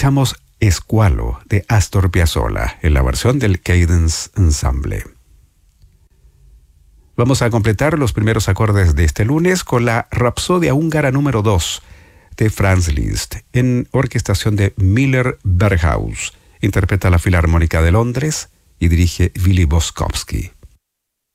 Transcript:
escuchamos Esqualo de Astor Piazzolla en la versión del Cadence Ensemble. Vamos a completar los primeros acordes de este lunes con la Rapsodia húngara número 2 de Franz Liszt en orquestación de Miller Berghaus. Interpreta la Filarmónica de Londres y dirige Willy Boskowski.